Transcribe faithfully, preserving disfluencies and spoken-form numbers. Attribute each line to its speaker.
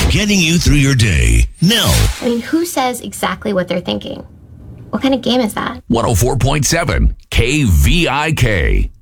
Speaker 1: getting you through your day. Now.
Speaker 2: I mean, who says exactly what they're thinking? What kind of game is that?
Speaker 3: one oh four point seven K V I K.